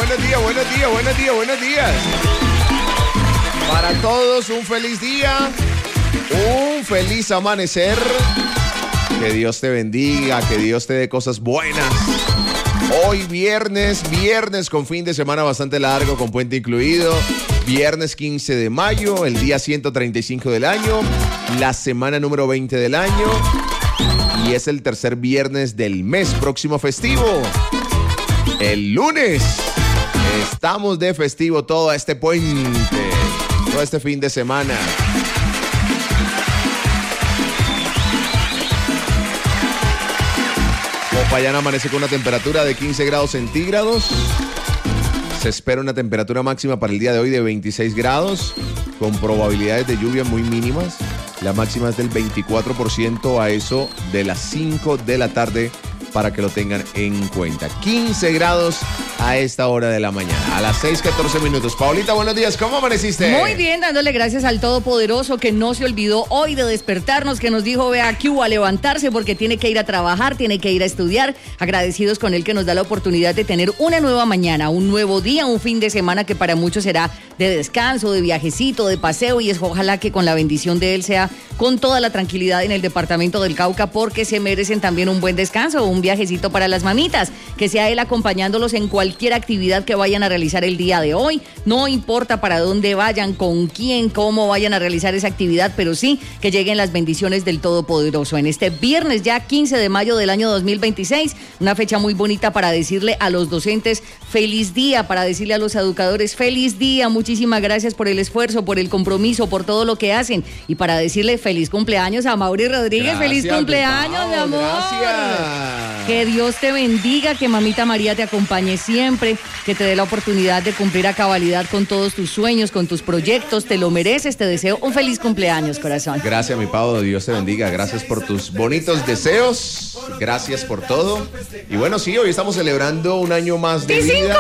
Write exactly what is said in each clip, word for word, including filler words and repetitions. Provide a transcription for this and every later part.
buenos días, buenos días, buenos días, buenos días. Para todos un feliz día, un feliz amanecer. Que Dios te bendiga, que Dios te dé cosas buenas. Hoy viernes, viernes con fin de semana bastante largo, con puente incluido. Viernes quince de mayo, el día ciento treinta y cinco del año, la semana número veinte del año. Y es el tercer viernes del mes próximo festivo. El lunes estamos de festivo todo este puente, todo este fin de semana. Popayán amanece con una temperatura de quince grados centígrados. Se espera una temperatura máxima para el día de hoy de veintiséis grados, con probabilidades de lluvia muy mínimas. La máxima es del veinticuatro por ciento a eso de las cinco de la tarde, para que lo tengan en cuenta. quince grados a esta hora de la mañana, a las seis catorce minutos. Paulita, buenos días, ¿cómo amaneciste? Muy bien, dándole gracias al Todopoderoso que no se olvidó hoy de despertarnos, que nos dijo, vea, aquí a levantarse porque tiene que ir a trabajar, tiene que ir a estudiar. Agradecidos con él que nos da la oportunidad de tener una nueva mañana, un nuevo día, un fin de semana que para muchos será de descanso, de viajecito, de paseo, y es ojalá que con la bendición de él sea con toda la tranquilidad en el departamento del Cauca, porque se merecen también un buen descanso, un viajecito para las mamitas, que sea él acompañándolos en cualquier actividad que vayan a realizar el día de hoy. No importa para dónde vayan, con quién, cómo vayan a realizar esa actividad, pero sí que lleguen las bendiciones del Todopoderoso. En este viernes ya quince de mayo del año dos mil veintiséis, una fecha muy bonita para decirle a los docentes feliz día, para decirle a los educadores feliz día, muchísimas gracias por el esfuerzo, por el compromiso, por todo lo que hacen, y para decirle feliz cumpleaños a Mauri Rodríguez. Gracias, feliz cumpleaños, mi amor. Gracias. Que Dios te bendiga, que mamita María te acompañe siempre, que te dé la oportunidad de cumplir a cabalidad con todos tus sueños, con tus proyectos. Te lo mereces, te deseo un feliz cumpleaños, corazón. Gracias, mi Pau, Dios te bendiga. Gracias por tus bonitos deseos. Gracias por todo. Y bueno, sí, hoy estamos celebrando un año más de vida.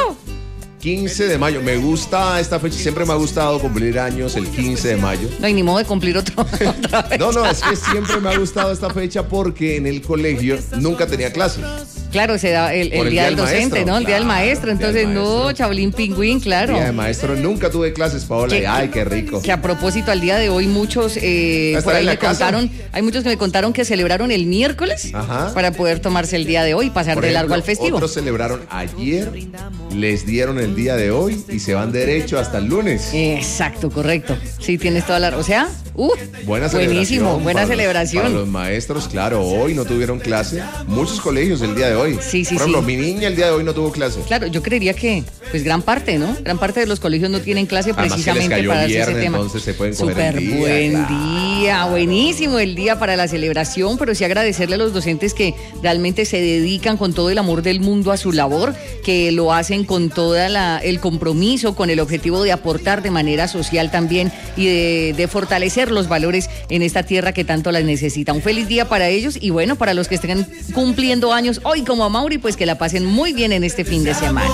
quince de mayo, me gusta esta fecha, siempre me ha gustado cumplir años el quince de mayo. No hay ni modo de cumplir otro, otra fecha. No, no, es que siempre me ha gustado esta fecha porque en el colegio nunca tenía clase. Claro, se da el, el, el día, día del docente, maestro, ¿no? El claro, día del maestro, entonces del maestro. No, Chablín Pingüín, claro. El día de maestro, nunca tuve clases, Paola, que, y ay, qué rico. Que a propósito, al día de hoy muchos, eh, por ahí me casa? contaron, hay muchos que me contaron que celebraron el miércoles. Ajá. Para poder tomarse el día de hoy y pasar por de ejemplo, largo al festivo. Otros celebraron ayer, les dieron el día de hoy y se van derecho hasta el lunes. Exacto, correcto. Sí, tienes toda la... O sea, uh, buena buenísimo, buena para celebración. Los, para los maestros, claro, hoy no tuvieron clase. Muchos colegios el día de hoy. Sí, sí, Por ejemplo, sí. mi niña el día de hoy no tuvo clase. Claro, yo creería que, pues gran parte, ¿no? Gran parte de los colegios no tienen clase precisamente para hacer ese tema. Entonces se pueden coger Súper el día, buen claro. día, buenísimo el día para la celebración, pero sí agradecerle a los docentes que realmente se dedican con todo el amor del mundo a su labor, que lo hacen con todo el compromiso, con el objetivo de aportar de manera social también y de, de fortalecer los valores en esta tierra que tanto las necesita. Un feliz día para ellos y bueno, para los que estén cumpliendo años hoy como a Mauri, pues que la pasen muy bien en este fin de semana.